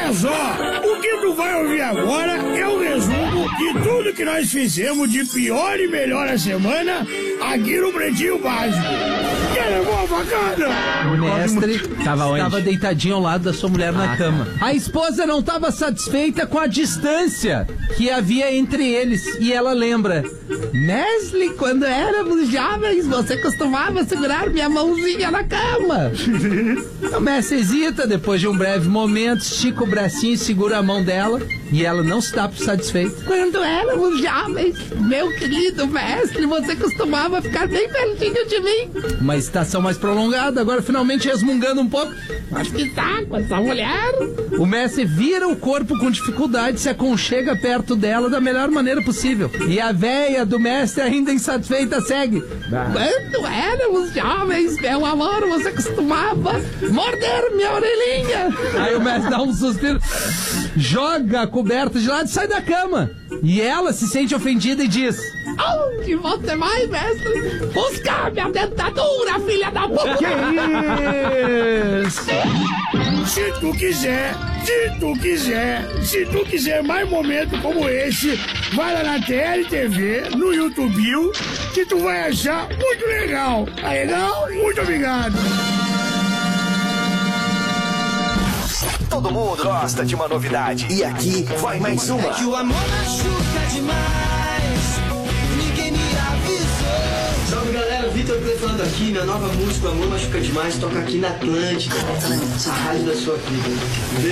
Olha só, o que tu vai ouvir agora é o resumo de tudo que nós fizemos de pior e melhor a semana aqui no Pretinho Básico. Quer levar a facada? O mestre estava deitadinho ao lado da sua mulher na cama. A esposa não estava satisfeita com a distância que havia entre eles. E ela lembra: Mestre, quando éramos jovens, você costumava segurar minha mãozinha na cama. O mestre hesita, depois de um breve momento, estica o bracinho e segura a mão dela. E ela não está satisfeita. Quando éramos jovens, meu querido mestre, você costumava ficar bem pertinho de mim. Uma estação mais prolongada, agora finalmente resmungando um pouco. Mas que saco essa mulher! O mestre vira o corpo com dificuldade, se aconchega perto dela da melhor maneira possível. E a véia do mestre, ainda insatisfeita, segue. Quando éramos jovens, meu amor, você costumava morder minha orelhinha. Aí o mestre dá um suspiro, joga a coberta de lado e sai da cama. E ela se sente ofendida e diz: onde você vai, mestre? Buscar minha dentadura, filha da puta! Que isso? Se tu quiser mais momentos como esse, vai lá na TLTV, no YouTube, que tu vai achar muito legal. Tá legal? Muito obrigado. Todo mundo gosta de uma novidade. E aqui vai mais uma. É que o amor machuca demais. Ninguém me avisou. Salve galera, Vitor falando aqui. Minha nova música, O Amor Machuca Demais, toca aqui na Atlântida. A rádio da sua vida.